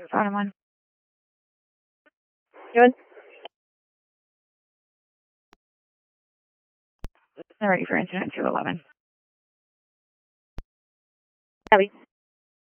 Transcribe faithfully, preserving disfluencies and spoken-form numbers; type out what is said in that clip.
Bottom one. Good. They're ready for incident two eleven. Copy.